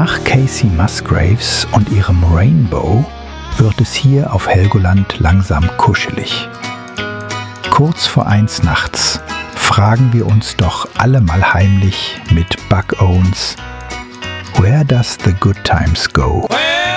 Nach Casey Musgraves und ihrem Rainbow wird es hier auf Helgoland langsam kuschelig. Kurz vor 1 nachts fragen wir uns doch alle mal heimlich mit Buck Owens: Where does the good times go?